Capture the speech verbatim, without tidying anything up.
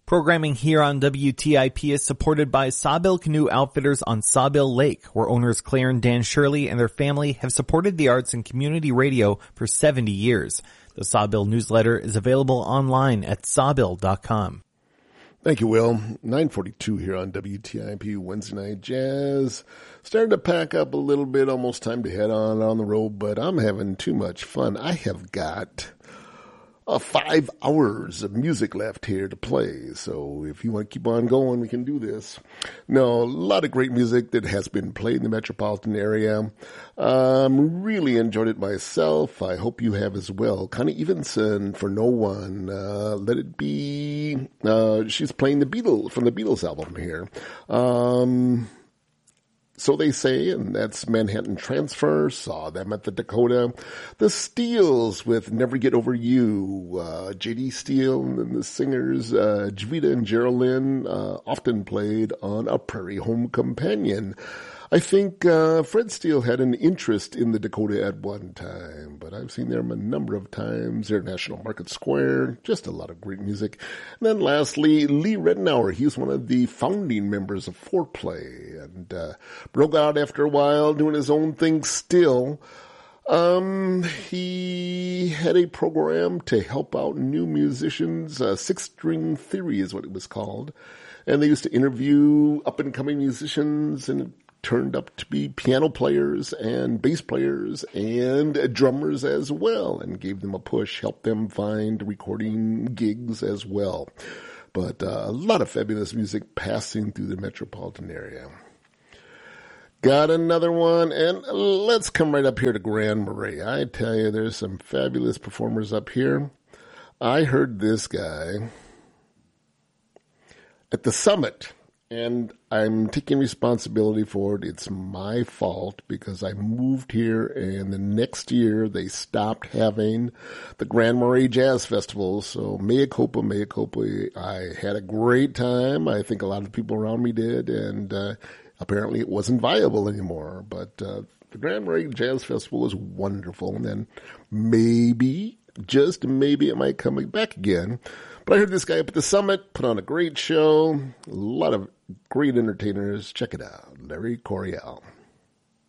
Programming here on W T I P is supported by Sawbill Canoe Outfitters on Sawbill Lake, where owners Claire and Dan Shirley and their family have supported the arts and community radio for seventy years. The Sawbill newsletter is available online at sawbill dot com. Thank you, Will. nine forty-two here on W T I P Wednesday Night Jazz. Starting to pack up a little bit, almost time to head on on the road, but I'm having too much fun. I have got uh, five hours of music left here to play, so if you want to keep on going, we can do this. No, a lot of great music that has been played in the metropolitan area. Um, really enjoyed it myself. I hope you have as well. Connie Evenson, For No One, uh, Let It Be. Uh, she's playing the Beatles, from the Beatles album here. Um, So They Say, and that's Manhattan Transfer. Saw them at the Dakota. The Steels with Never Get Over You. Uh, J D Steele and the singers, uh, Javita and Geraldine, uh, often played on A Prairie Home Companion. I think uh, Fred Steele had an interest in the Dakota at one time, but I've seen them a number of times. They're National Market Square, just a lot of great music. And then lastly, Lee Rettenauer. He's one of the founding members of Foreplay, and uh, broke out after a while doing his own thing still. Um, he had a program to help out new musicians. Uh, Six String Theory is what it was called. And they used to interview up-and-coming musicians, and it turned up to be piano players and bass players and drummers as well, and gave them a push, helped them find recording gigs as well. But uh, a lot of fabulous music passing through the metropolitan area. Got another one, and let's come right up here to Grand Marais. I tell you, there's some fabulous performers up here. I heard this guy at the Summit, and I'm taking responsibility for it. It's my fault because I moved here, and the next year they stopped having the Grand Marais Jazz Festival. So mea culpa, mea culpa. I had a great time. I think a lot of people around me did, and uh, apparently it wasn't viable anymore. But uh, the Grand Marais Jazz Festival was wonderful, and then maybe, just maybe, it might come back again. But I heard this guy up at the Summit put on a great show. A lot of great entertainers. Check it out. Larry Coryell.